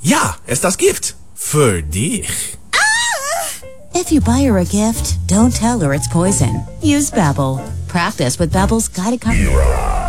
Ja, es ist das Gift. Für dich. If you buy her a gift, don't tell her it's poison. Use Babbel. Practice with Babbel's guided...